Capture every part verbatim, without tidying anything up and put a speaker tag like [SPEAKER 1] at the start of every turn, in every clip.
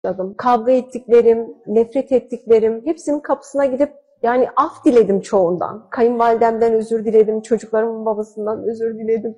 [SPEAKER 1] başladım. Kavga ettiklerim, nefret ettiklerim hepsinin kapısına gidip yani af diledim çoğundan. Kayınvalidemden özür diledim, çocuklarımın babasından özür diledim.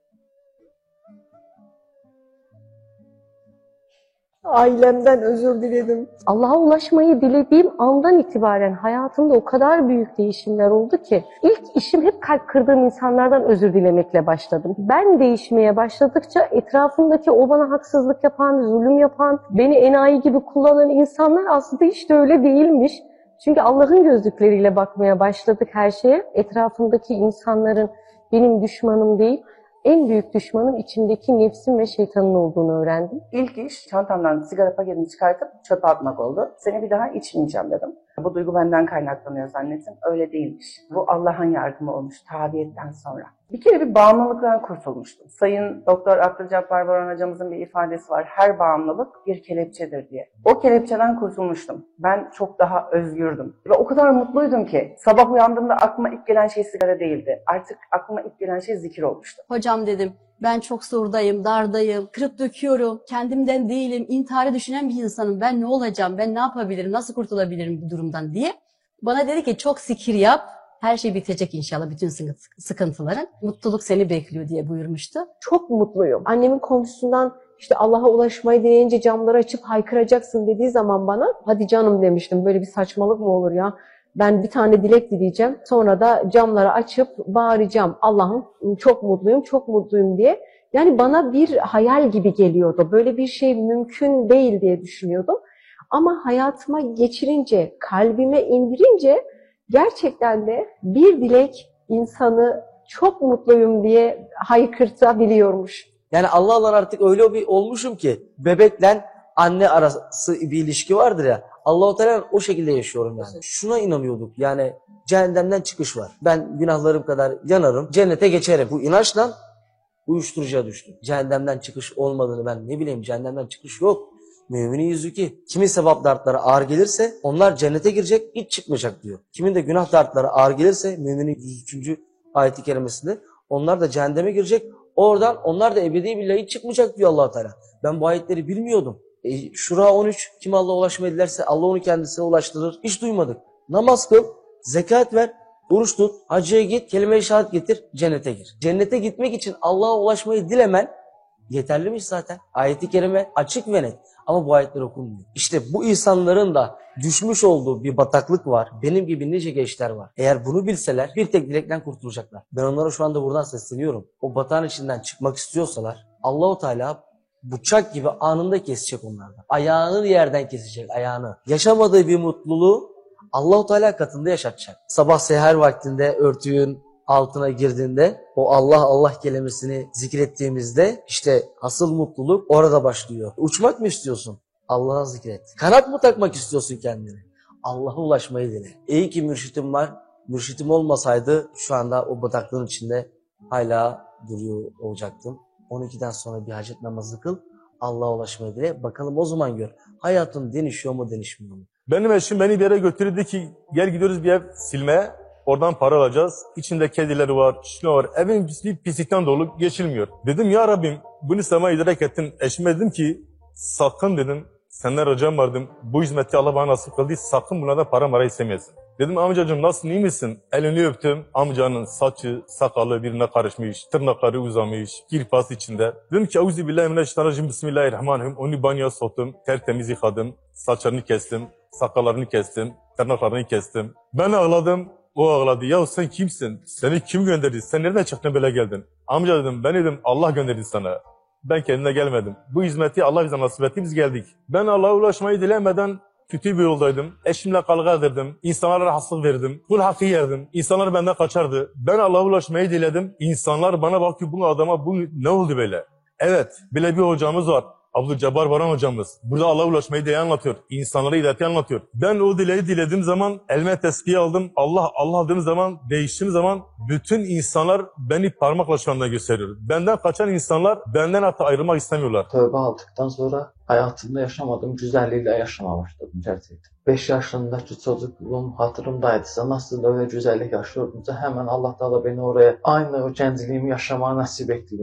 [SPEAKER 1] Ailemden özür diledim. Allah'a ulaşmayı dilediğim andan itibaren hayatımda o kadar büyük değişimler oldu ki ilk işim hep kalp kırdığım insanlardan özür dilemekle başladım. Ben değişmeye başladıkça etrafımdaki o bana haksızlık yapan, zulüm yapan, beni enayi gibi kullanan insanlar aslında hiç de öyle değilmiş. Çünkü Allah'ın gözlükleriyle bakmaya başladık her şeye. Etrafımdaki insanların benim düşmanım değil, en büyük düşmanım içimdeki nefsim ve şeytanın olduğunu öğrendim.
[SPEAKER 2] İlk iş çantamdan sigara paketini çıkartıp çöpe atmak oldu. Seni bir daha içmeyeceğim dedim. Bu duygu benden kaynaklanıyor zannettim. Öyle değilmiş. Bu Allah'ın yardımı olmuş tabiyetten sonra. Bir kere bir bağımlılıktan kurtulmuştum. Sayın Doktor Abdülcabbar Baran hocamızın bir ifadesi var. Her bağımlılık bir kelepçedir diye. O kelepçeden kurtulmuştum. Ben çok daha özgürdüm. Ve o kadar mutluydum ki sabah uyandığımda aklıma ilk gelen şey sigara değildi. Artık aklıma ilk gelen şey zikir olmuştu.
[SPEAKER 3] Hocam dedim, ben çok zordayım, dardayım, kırıp döküyorum, kendimden değilim, intiharı düşünen bir insanım. Ben ne olacağım, ben ne yapabilirim, nasıl kurtulabilirim bu durumdan diye. Bana dedi ki çok zikir yap, her şey bitecek inşallah, bütün sıkıntıların. Mutluluk seni bekliyor diye buyurmuştu.
[SPEAKER 1] Çok mutluyum. Annemin komşusundan işte Allah'a ulaşmayı dileyince camları açıp haykıracaksın dediği zaman bana hadi canım demiştim. Böyle bir saçmalık mı olur ya? Ben bir tane dilek dileyeceğim. Sonra da camları açıp bağıracağım. Allah'ım çok mutluyum, çok mutluyum diye. Yani bana bir hayal gibi geliyordu. Böyle bir şey mümkün değil diye düşünüyordum. Ama hayatıma geçirince, kalbime indirince gerçekten de bir dilek insanı çok mutluyum diye haykırtabiliyormuş.
[SPEAKER 4] Yani Allah'la artık öyle bir olmuşum ki bebekle anne arası bir ilişki vardır ya. Allah-u Teala o şekilde yaşıyorum yani. Şuna inanıyorduk yani cehennemden çıkış var. Ben günahlarım kadar yanarım, cennete geçerim. Bu inançla uyuşturucuya düştüm. Cehennemden çıkış olmadığını ben ne bileyim, cehennemden çıkış yok. Müminin yüzü ki. Kimin sevap dartları ağır gelirse onlar cennete girecek, hiç çıkmayacak diyor. Kimin de günah dartları ağır gelirse müminin yüz üçüncü ayeti kerimesinde onlar da cehenneme girecek. Oradan onlar da ebedi billahi hiç çıkmayacak diyor Allah-u Teala. Ben bu ayetleri bilmiyordum. E, Şura on üç, kim Allah'a ulaşmayı dilerse Allah onu kendisine ulaştırır. Hiç duymadık. Namaz kıl, zekat ver, oruç tut, hacca git, kelime-i şehadet getir, cennete gir. Cennete gitmek için Allah'a ulaşmayı dilemen yeterliymiş zaten. Ayet-i kerime açık ve net. Ama bu ayetler okunmuyor. İşte bu insanların da düşmüş olduğu bir bataklık var. Benim gibi nice gençler var. Eğer bunu bilseler bir tek dilekten kurtulacaklar. Ben onlara şu anda buradan sesleniyorum. O batağın içinden çıkmak istiyorsalar Allah-u Teala bıçak gibi anında kesecek onlardan. Ayağını yerden kesecek, ayağını. Yaşamadığı bir mutluluğu Allah-u Teala katında yaşatacak. Sabah seher vaktinde örtüğün altına girdiğinde o Allah Allah kelimesini zikrettiğimizde işte asıl mutluluk orada başlıyor. Uçmak mı istiyorsun? Allah'a zikret. Kanat mı takmak istiyorsun kendine? Allah'a ulaşmayı dile. İyi ki mürşitim var. Mürşitim olmasaydı şu anda o bataklığın içinde hala duruyor olacaktım. on ikiden sonra bir hacet namazı kıl. Allah'a ulaşmayı dile. Bakalım o zaman gör. Hayatın değişiyor mu değişmiyor mu?
[SPEAKER 5] Benim eşim beni bir yere götürdü ki gel gidiyoruz bir ev silmeye. Oradan para alacağız. İçinde kedileri var, şunu var. Evin pisliği pislikten dolu geçilmiyor. Dedim ya Rabbim bunu sana idrak ettim. Eşime dedim ki sakın dedim senden ricam vardım. Bu hizmeti Allah bana nasip kıldı. Sakın bunlardan para mara istemeyesin. Dedim amcacığım nasılsın iyi misin? Elini öptüm. Amcanın saçı, sakalı birbirine karışmış. Tırnakları uzamış. Kirpas içinde. Dedim ki Euzubillahimineşşeytanirracim. Bismillahirrahmanirrahim. Onu banyoya soktum. Tertemiz yıkadım. Saçlarını kestim. Sakallarını kestim. Tırnaklarını kestim. Ben ağladım. O ağladı. Ya sen kimsin? Seni kim gönderdi? Sen nereden çıktın böyle geldin? Amca dedim ben dedim Allah gönderdi sana. Ben kendine gelmedim. Bu hizmeti Allah bize nasip etti biz geldik. Ben Allah'a ulaşmayı dilemeden kötü bir yoldaydım. Eşimle kavga ederdim. İnsanlara rahatsızlık verdim. Kul hakkı yerdim. İnsanlar benden kaçardı. Ben Allah'a ulaşmayı diledim. İnsanlar bana bakıyor bu adama bu ne oldu böyle? Evet böyle bir hocamız var. Abdülcabbar Baran hocamız. Burada Allah'a ulaşmayı diye anlatıyor. İnsanlara hidayeti anlatıyor. Ben o dileği dilediğim zaman elime tesbih aldım. Allah Allah aldığım zaman, değiştiğim zaman bütün insanlar beni parmakla şu anda gösteriyor. Benden kaçan insanlar benden hatta ayrılmak istemiyorlar.
[SPEAKER 6] Tövbe aldıktan sonra hayatımda yaşamadığım güzelliğiyle yaşamaya başladım gerçekten. beş yaşındaki çocukluğum hatırımdaydısa nasıl öyle güzellik yaşıyordumsa hemen Allah Teala beni oraya aynı o gençliğimi yaşamaya nasip ettiğini dedim.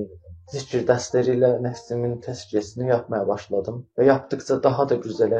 [SPEAKER 6] zikir dərsləriyle nefsimin tezkiyesini yapmaya başladım. Ve yaptıkça daha da güzele,